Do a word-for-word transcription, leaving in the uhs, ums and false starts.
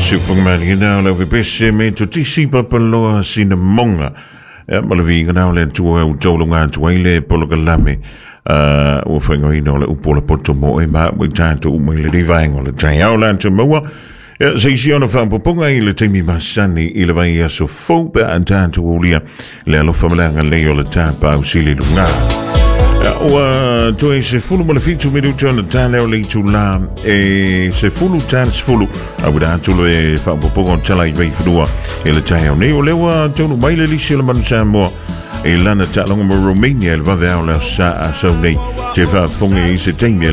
Sifungman gina la vi bese me to tisi papalo sinamonga. Ya malavi gina le tua utolunga tuaile polokalame. Uh, o whainga ino le upola poto mo e ma mo tātou umai le rivaenga le tai au lanta maua. Ya seisi ona whampoponga i le teimi masani i le vai aso faupe an tātou ulia le alofa malanga leo le tāpa au sili lunga. Ua toe se fulu ma le fitu minuto na tāleo le tu la e se fulu tāns fulu au da tulo e whampoponga tala i vei whanua e le tai au ne o lewa tonu mai le lisi le manu sa moa e lana talonga mo Romania il va vers la sa sa nei te fa fonge i se teimi